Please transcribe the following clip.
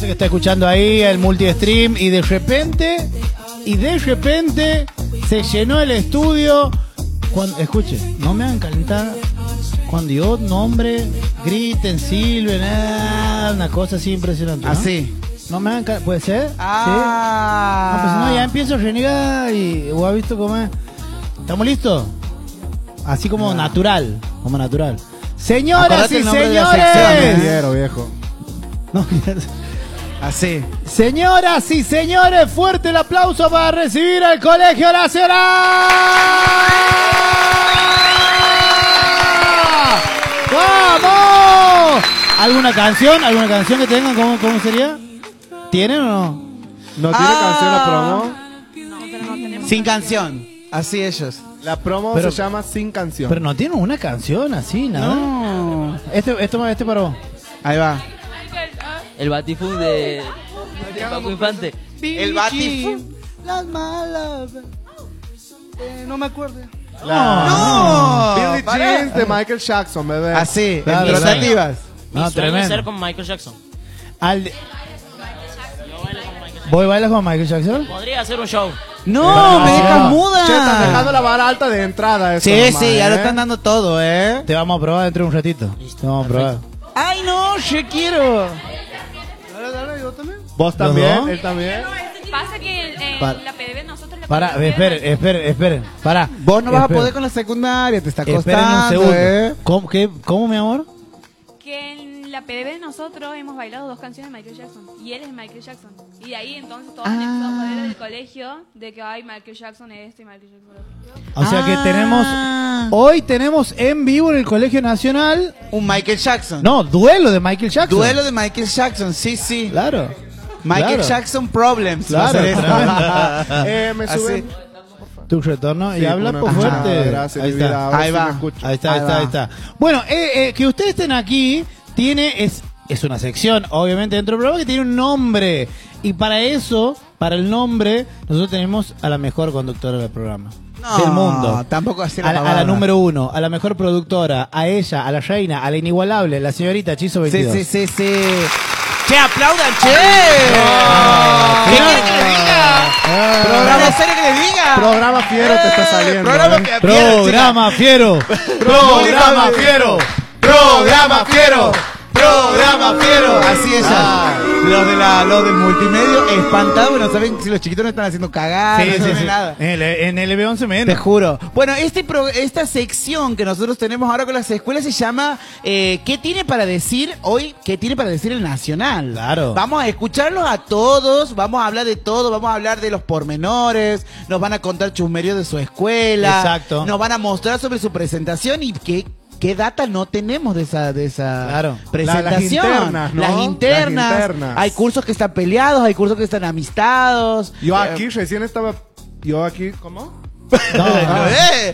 sé que está escuchando ahí el multi-stream y de repente se llenó el estudio. Cuando, escuche, no me hagan calentar. Cuando yo nombre, griten, silben, una cosa así impresionante, ¿no? Así. No me hagan ¿puede ser? Ah. ¿Sí? No, pues no, ya empiezo a renegar y vos has visto cómo es. ¿Estamos listos? Así como natural, Señoras y señores. Quiero, viejo. No, Así. señoras y señores, fuerte el aplauso para recibir al Colegio Nacional. ¡Vamos! ¿Alguna canción que tengan? ¿Cómo sería? ¿Tienen o no? ¿No tiene canción la promo? Sin canción. Así ellos. La promo Pero- se llama Sin Canción. Pero no tienen una canción así, nada. No. Este para vos. Ahí va. El batifú de Paco Infante. El batifú. Las malas. No me acuerdo. No. Billie pará. Jean de Michael Jackson, bebé. Así, Claro, en rotativas. Mi No, sueño es tremendo. ser como Michael Jackson. ¿Vos bailas con Michael Jackson? Podría hacer un show. No, me dejas no. muda. Che, están dejando la vara alta de entrada. Eso Sí, nomás, sí, ya lo ¿eh? están dando todo, ¿eh? Te vamos a probar dentro de un ratito. Te vamos a probar. Ay, no, yo quiero. Vos también, ¿Los dos? él también. Pasa que Para- la PDB nosotros la Pará, podemos ver. esperen. Pará. Vos no vas a Esperen. poder con la secundaria, te está Esperen costando, un segundo. ¿eh? ¿Cómo, mi amor? Que en la PDB nosotros hemos bailado 2 canciones de Michael Jackson. Y él es Michael Jackson. Y de ahí entonces todos han empezado a poder del colegio de que hay Michael Jackson esto y Michael Jackson lo otro. O sea que hoy tenemos en vivo en el Colegio Nacional, Un Michael Jackson. no, duelo de Michael Jackson. Duelo de Michael Jackson, sí, sí. Claro. Michael claro. Jackson Problems. Claro, va a ser esto. tremendo. Me Así. suben. Tu retorno y Sí, habla una por escuchada, fuerte. gracias, Ahí mi vida. está. A ver Ahí si va. me escucho. Ahí está. va. Ahí está. Bueno, que ustedes estén aquí es una sección, obviamente, dentro del programa que tiene un nombre. Y para eso, para el nombre, nosotros tenemos a la mejor conductora del programa. No, del mundo. tampoco así A la número 1, a la mejor productora, a ella, a la reina, a la inigualable, la señorita Chizo 22. Sí. Che, aplaudan, che. ¿Qué quieren que les diga? ¿Programa serio que les diga? Programa fiero te está saliendo. Programa ¿eh? Programa fiero. Programa fiero. Programa fiero. Programa fiero. Así es. Los del multimedio espantados, no saben si los chiquitos no están haciendo cagadas, Sí, no sí, saben sí. nada. En el EB11 Te menos. juro. Bueno, esta sección que nosotros tenemos ahora con las escuelas se llama ¿qué tiene para decir hoy? ¿Qué tiene para decir el Nacional? Claro. Vamos a escucharlos a todos, vamos a hablar de todo, vamos a hablar de los pormenores, nos van a contar chusmeríos de su escuela. Exacto. Nos van a mostrar sobre su presentación y qué data no tenemos de esa Claro. presentación. Las internas, ¿no? Las internas. Las internas. Hay cursos que están peleados, hay cursos que están amistados. Yo aquí recién estaba. Yo aquí, ¿cómo? No,